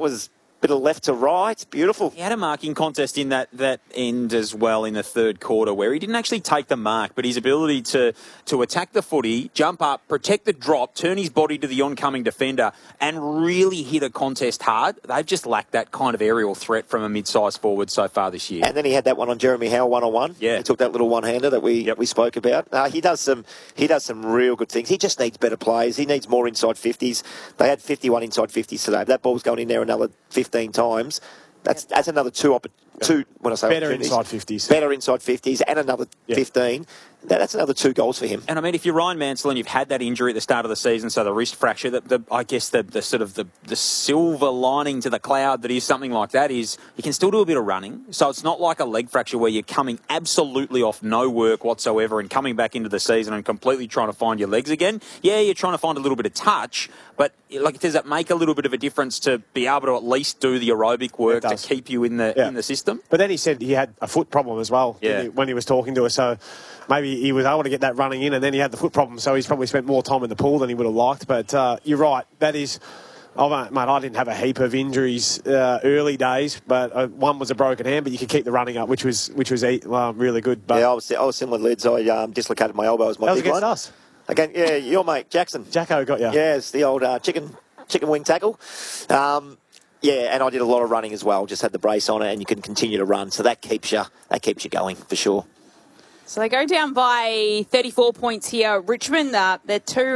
was a bit of left to right. Beautiful. He had a marking contest in that end as well in the third quarter where he didn't actually take the mark, but his ability to attack the footy, jump up, protect the drop, turn his body to the oncoming defender and really hit a contest hard. They've just lacked that kind of aerial threat from a mid-sized forward so far this year. And then he had that one on Jeremy Howe one-on-one. Yeah. He took that little one-hander that we spoke about. He does some real good things. He just needs better players. He needs more inside 50s. They had 51 inside 50s today. If that ball's going in there another 15 times, that's another two when I say better inside 50s. Better inside 50s and another 15. That's another 2 goals for him. And I mean, if you're Ryan Mansell and you've had that injury at the start of the season, so the wrist fracture, I guess the sort of the silver lining to the cloud that is something like that is you can still do a bit of running. So it's not like a leg fracture where you're coming absolutely off no work whatsoever and coming back into the season and completely trying to find your legs again. Yeah, you're trying to find a little bit of touch, but like, does that make a little bit of a difference to be able to at least do the aerobic work to keep you in the system? But then he said he had a foot problem as well when he was talking to us. So maybe he was able to get that running in, and then he had the foot problem. So he's probably spent more time in the pool than he would have liked. But you're right. That is... Oh, mate, I didn't have a heap of injuries early days, but one was a broken hand, but you could keep the running up, which was really good. But I was similar, Lids. I dislocated my elbow as my big one. Us. Again, your mate, Jackson. Jacko got you. Yeah, it's the old chicken wing tackle. And I did a lot of running as well. Just had the brace on it, and you can continue to run. So that keeps you going for sure. So they go down by 34 points here. Richmond, they're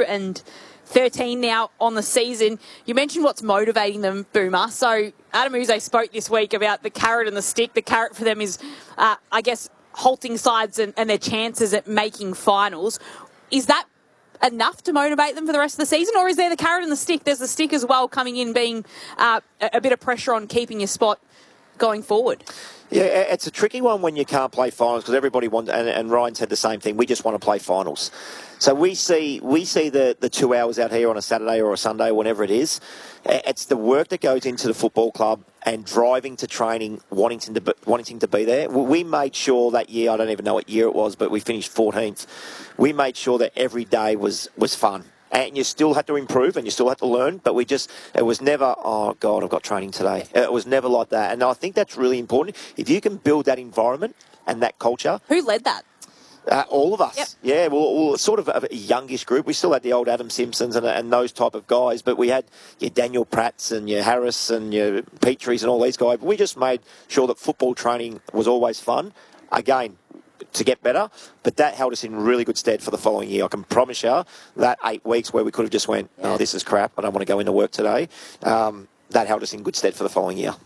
2-13 now on the season. You mentioned what's motivating them, Boomer. So Adam Yze spoke this week about the carrot and the stick. The carrot for them is, I guess, halting sides and their chances at making finals. Is that enough to motivate them for the rest of the season, or is there the carrot and the stick? There's the stick as well coming in, being a bit of pressure on keeping your spot going forward. Yeah, it's a tricky one when you can't play finals because everybody wants, and Ryan said the same thing, we just want to play finals. So we see the 2 hours out here on a Saturday or a Sunday, whenever it is. It's the work that goes into the football club and driving to training, wanting to be there. We made sure that year, I don't even know what year it was, but we finished 14th. We made sure that every day was fun. And you still had to improve and you still had to learn, but it was never, oh, God, I've got training today. It was never like that. And I think that's really important. If you can build that environment and that culture. Who led that? All of us. Yep. Yeah, well, sort of a youngish group. We still had the old Adam Simpsons and those type of guys, but we had your Daniel Pratts and your Harris and your Petries and all these guys. But we just made sure that football training was always fun. Again, to get better, but that held us in really good stead for the following year. I can promise you that 8 weeks where we could have just went, oh, this is crap, I don't want to go into work today, that held us in good stead for the following year.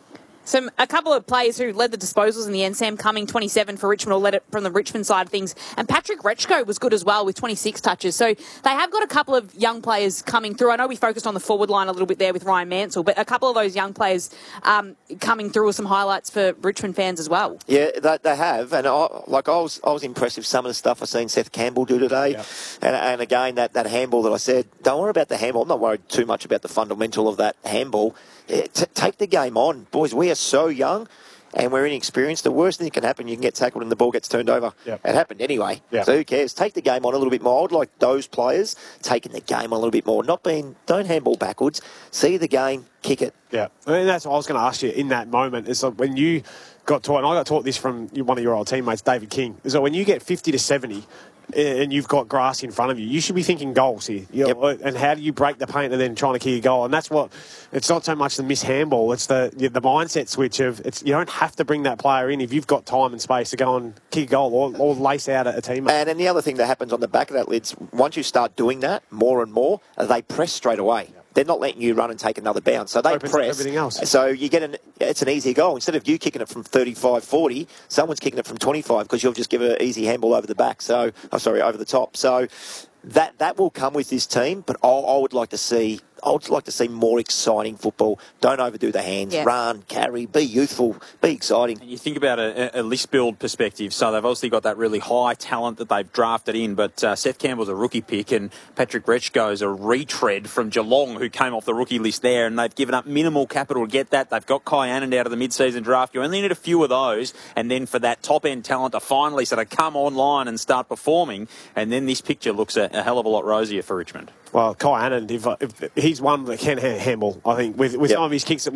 So a couple of players who led the disposals in the end, Sam Cumming, 27 for Richmond, or led it from the Richmond side of things. And Patrick Rechko was good as well with 26 touches. So they have got a couple of young players coming through. I know we focused on the forward line a little bit there with Ryan Mansell, but a couple of those young players coming through with some highlights for Richmond fans as well. Yeah, they have. And I was impressed with some of the stuff I've seen Seth Campbell do today. Yeah. And again, that handball that I said, don't worry about the handball. I'm not worried too much about the fundamental of that handball. Take the game on. Boys, we are so young and we're inexperienced. The worst thing that can happen, you can get tackled and the ball gets turned over. Yep. It happened anyway. Yep. So who cares? Take the game on a little bit more. I'd like those players taking the game on a little bit more. Don't handball backwards. See the game, kick it. Yeah. I mean, that's what I was going to ask you in that moment. It's like when you got taught, and I got taught this from one of your old teammates, David King, is that when you get 50 to 70, and you've got grass in front of you, you should be thinking goals here. And how do you break the paint and then trying to kick a goal? And that's what, it's not so much the miss handball, it's the mindset switch of, you don't have to bring that player in if you've got time and space to go and kick a goal or lace out a teammate. And then the other thing that happens on the back of that, Lids, once you start doing that more and more, they press straight away. Yep. They're not letting you run and take another bounce. So they press. Everything else. So you get it's an easier goal. Instead of you kicking it from 35, 40, someone's kicking it from 25 because you'll just give an easy handball over the back. Over the top. So that will come with this team, but I would like to see more exciting football. Don't overdo the hands. Yeah. Run, carry, be youthful, be exciting. And you think about a list build perspective, so they've obviously got that really high talent that they've drafted in, but Seth Campbell's a rookie pick and Patrick Rechko's a retread from Geelong who came off the rookie list there, and they've given up minimal capital to get that. They've got Kai Anand out of the mid-season draft. You only need a few of those, and then for that top-end talent to finally sort of come online and start performing, and then this picture looks a hell of a lot rosier for Richmond. Well, Kai Anand, if he's one that can handball, I think, with some of his kicks